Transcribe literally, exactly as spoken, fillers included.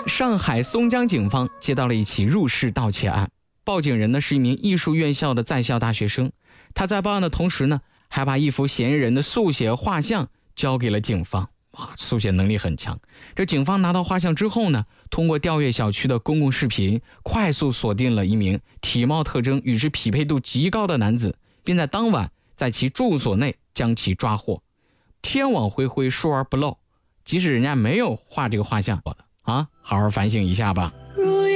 上海松江警方接到了一起入室盗窃案，报警人呢是一名艺术院校的在校大学生，他在报案的同时呢，还把一幅嫌疑人的速写画像交给了警方。啊，速写能力很强。这警方拿到画像之后呢，通过调阅小区的公共视频，快速锁定了一名体貌特征与之匹配度极高的男子，并在当晚在其住所内将其抓获。天网恢恢，疏而不漏，即使人家没有画这个画像啊，好好反省一下吧。